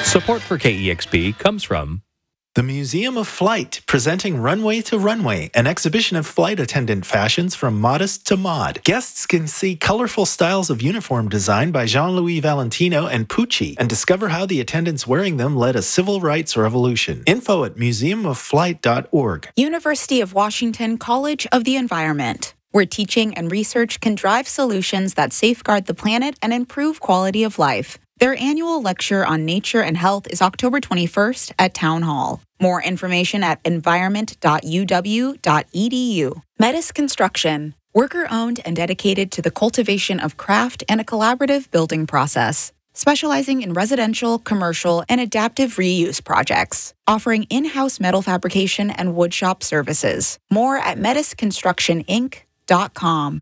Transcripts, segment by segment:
Support for KEXP comes from the Museum of Flight, presenting Runway to Runway, an exhibition of flight attendant fashions from modest to mod. Guests can see colorful styles of uniform design by Jean-Louis Valentino and Pucci and discover how the attendants wearing them led a civil rights revolution. Info at museumofflight.org. University of Washington College of the Environment, where teaching and research can drive solutions that safeguard the planet and improve quality of life. Their annual lecture on nature and health is October 21st at Town Hall. More information at environment.uw.edu. Metis Construction, worker-owned and dedicated to the cultivation of craft and a collaborative building process, specializing in residential, commercial, and adaptive reuse projects, offering in-house metal fabrication and woodshop services. More at metisconstructioninc.com.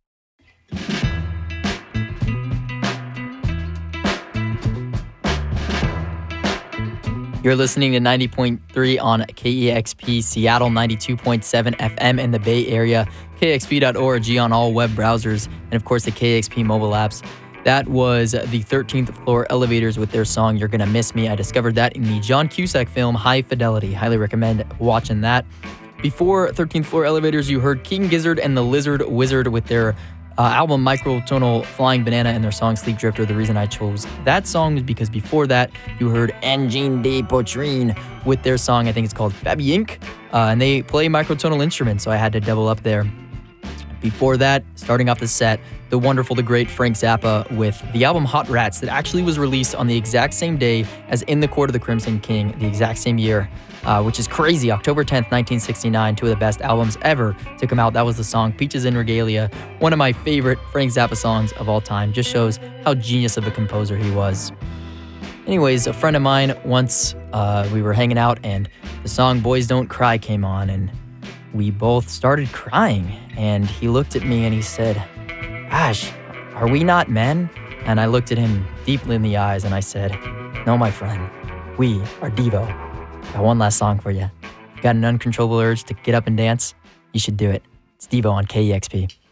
You're listening to 90.3 on KEXP Seattle, 92.7 FM in the Bay Area, KEXP.org on all web browsers, and of course the KEXP mobile apps. That was the 13th Floor Elevators with their song, You're Gonna Miss Me. I discovered that in the John Cusack film, High Fidelity. Highly recommend watching that. Before 13th Floor Elevators, you heard King Gizzard and the Lizard Wizard with their album Microtonal Flying Banana and their song Sleep Drifter. The reason I chose that song is because before that, you heard Engine de Poitrine with their song, I think it's called Fabi Inc. And they play microtonal instruments, so I had to double up there. Before that, starting off the set, the wonderful, the great Frank Zappa with the album Hot Rats that actually was released on the exact same day as In the Court of the Crimson King, the exact same year, which is crazy. October 10th, 1969, two of the best albums ever to come out. That was the song Peaches and Regalia, one of my favorite Frank Zappa songs of all time. Just shows how genius of a composer he was. Anyways, a friend of mine, once we were hanging out and the song Boys Don't Cry came on, and we both started crying, and he looked at me and he said, Ash, are we not men? And I looked at him deeply in the eyes and I said, no, my friend, we are Devo. Got one last song for you. If you got an uncontrollable urge to get up and dance, you should do it. It's Devo on KEXP.